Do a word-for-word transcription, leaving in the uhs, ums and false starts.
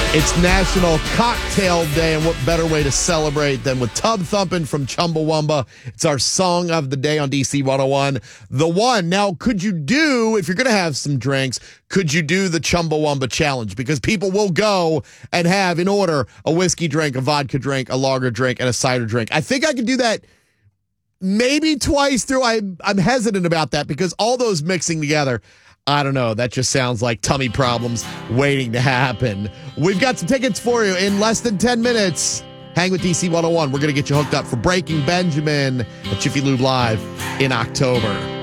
It's National Cocktail Day, and what better way to celebrate than with Tub Thumpin' from Chumbawamba. It's our song of the day on D C one oh one. The one. Now, could you do, if you're going to have some drinks, could you do the Chumbawamba challenge? Because people will go and have, in order, a whiskey drink, a vodka drink, a lager drink, and a cider drink. I think I could do that maybe twice through. I'm, I'm hesitant about that because all those mixing together, I don't know. That just sounds like tummy problems waiting to happen. We've got some tickets for you in less than ten minutes. Hang with D C one oh one. We're going to get you hooked up for Breaking Benjamin at Jiffy Lube Live in October.